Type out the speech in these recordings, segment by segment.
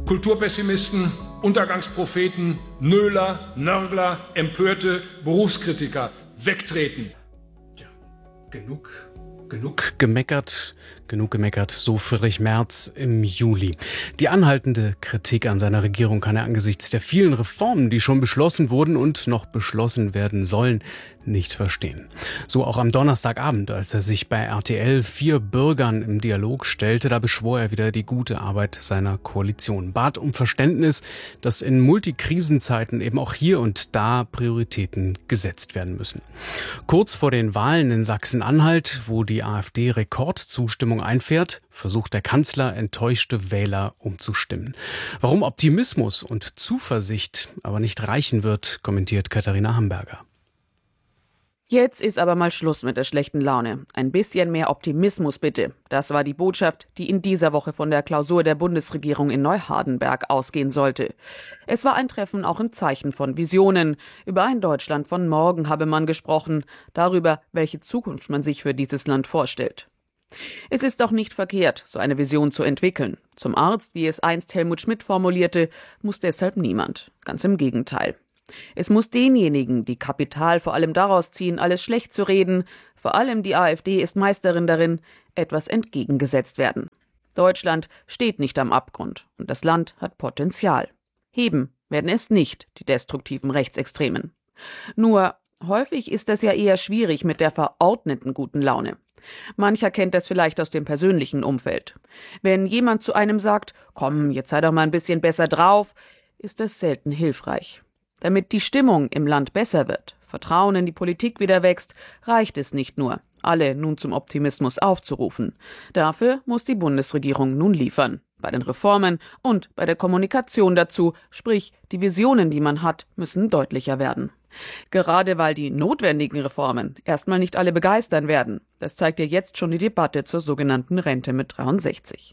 Kulturpessimisten, Untergangspropheten, Nöler, Nörgler, Empörte, Berufskritiker wegtreten. Ja, genug gemeckert, so Friedrich Merz im Juli. Die anhaltende Kritik an seiner Regierung kann er angesichts der vielen Reformen, die schon beschlossen wurden und noch beschlossen werden sollen, nicht verstehen. So auch am Donnerstagabend, als er sich bei RTL 4 Bürgern im Dialog stellte, da beschwor er wieder die gute Arbeit seiner Koalition, bat um Verständnis, dass in Multikrisenzeiten eben auch hier und da Prioritäten gesetzt werden müssen. Kurz vor den Wahlen in Sachsen-Anhalt, wo die AfD Rekordzustimmung einfährt, versucht der Kanzler, enttäuschte Wähler umzustimmen. Warum Optimismus und Zuversicht aber nicht reichen wird, kommentiert Katharina Hamburger. Jetzt ist aber mal Schluss mit der schlechten Laune. Ein bisschen mehr Optimismus bitte. Das war die Botschaft, die in dieser Woche von der Klausur der Bundesregierung in Neuhardenberg ausgehen sollte. Es war ein Treffen auch im Zeichen von Visionen. Über ein Deutschland von morgen habe man gesprochen, darüber, welche Zukunft man sich für dieses Land vorstellt. Es ist doch nicht verkehrt, so eine Vision zu entwickeln. Zum Arzt, wie es einst Helmut Schmidt formulierte, muss deshalb niemand. Ganz im Gegenteil. Es muss denjenigen, die Kapital vor allem daraus ziehen, alles schlecht zu reden, vor allem die AfD ist Meisterin darin, etwas entgegengesetzt werden. Deutschland steht nicht am Abgrund und das Land hat Potenzial. Heben werden es nicht, die destruktiven Rechtsextremen. Nur häufig ist es ja eher schwierig mit der verordneten guten Laune. Mancher kennt das vielleicht aus dem persönlichen Umfeld. Wenn jemand zu einem sagt, komm, jetzt sei doch mal ein bisschen besser drauf, ist das selten hilfreich. Damit die Stimmung im Land besser wird, Vertrauen in die Politik wieder wächst, reicht es nicht nur, alle nun zum Optimismus aufzurufen. Dafür muss die Bundesregierung nun liefern. Bei den Reformen und bei der Kommunikation dazu, sprich die Visionen, die man hat, müssen deutlicher werden. Gerade weil die notwendigen Reformen erstmal nicht alle begeistern werden. Das zeigt ja jetzt schon die Debatte zur sogenannten Rente mit 63.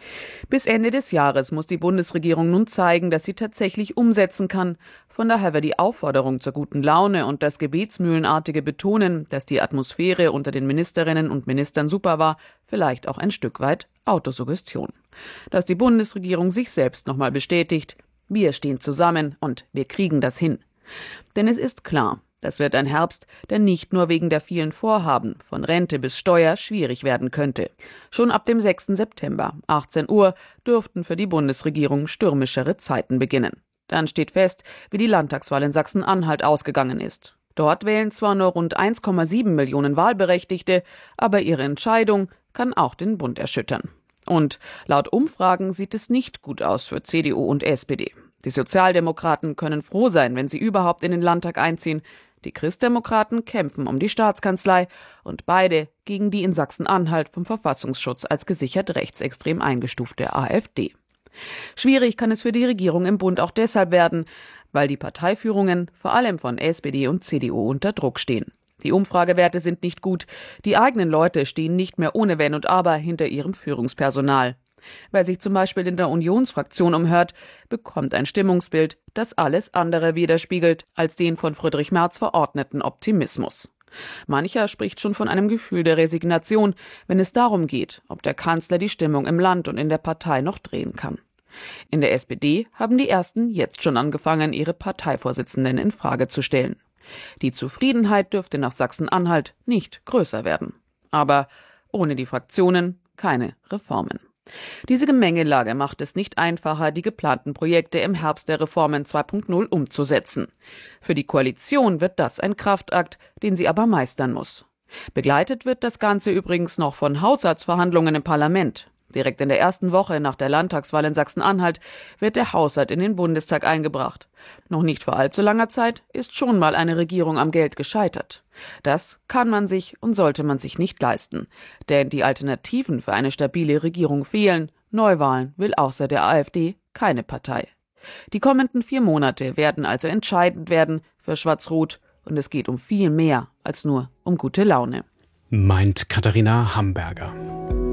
Bis Ende des Jahres muss die Bundesregierung nun zeigen, dass sie tatsächlich umsetzen kann. Von daher wird die Aufforderung zur guten Laune und das gebetsmühlenartige Betonen, dass die Atmosphäre unter den Ministerinnen und Ministern super war, vielleicht auch ein Stück weit Autosuggestion. Dass die Bundesregierung sich selbst nochmal bestätigt, wir stehen zusammen und wir kriegen das hin. Denn es ist klar, das wird ein Herbst, der nicht nur wegen der vielen Vorhaben, von Rente bis Steuer, schwierig werden könnte. Schon ab dem 6. September, 18 Uhr, dürften für die Bundesregierung stürmischere Zeiten beginnen. Dann steht fest, wie die Landtagswahl in Sachsen-Anhalt ausgegangen ist. Dort wählen zwar nur rund 1,7 Millionen Wahlberechtigte, aber ihre Entscheidung kann auch den Bund erschüttern. Und laut Umfragen sieht es nicht gut aus für CDU und SPD. Die Sozialdemokraten können froh sein, wenn sie überhaupt in den Landtag einziehen. Die Christdemokraten kämpfen um die Staatskanzlei und beide gegen die in Sachsen-Anhalt vom Verfassungsschutz als gesichert rechtsextrem eingestufte AfD. Schwierig kann es für die Regierung im Bund auch deshalb werden, weil die Parteiführungen vor allem von SPD und CDU unter Druck stehen. Die Umfragewerte sind nicht gut, die eigenen Leute stehen nicht mehr ohne Wenn und Aber hinter ihrem Führungspersonal. Wer sich zum Beispiel in der Unionsfraktion umhört, bekommt ein Stimmungsbild, das alles andere widerspiegelt als den von Friedrich Merz verordneten Optimismus. Mancher spricht schon von einem Gefühl der Resignation, wenn es darum geht, ob der Kanzler die Stimmung im Land und in der Partei noch drehen kann. In der SPD haben die Ersten jetzt schon angefangen, ihre Parteivorsitzenden in Frage zu stellen. Die Zufriedenheit dürfte nach Sachsen-Anhalt nicht größer werden. Aber ohne die Fraktionen keine Reformen. Diese Gemengelage macht es nicht einfacher, die geplanten Projekte im Herbst der Reformen 2.0 umzusetzen. Für die Koalition wird das ein Kraftakt, den sie aber meistern muss. Begleitet wird das Ganze übrigens noch von Haushaltsverhandlungen im Parlament. Direkt in der ersten Woche nach der Landtagswahl in Sachsen-Anhalt wird der Haushalt in den Bundestag eingebracht. Noch nicht vor allzu langer Zeit ist schon mal eine Regierung am Geld gescheitert. Das kann man sich und sollte man sich nicht leisten. Denn die Alternativen für eine stabile Regierung fehlen. Neuwahlen will außer der AfD keine Partei. Die kommenden 4 Monate werden also entscheidend werden für Schwarz-Rot. Und es geht um viel mehr als nur um gute Laune. Meint Katharina Hamburger.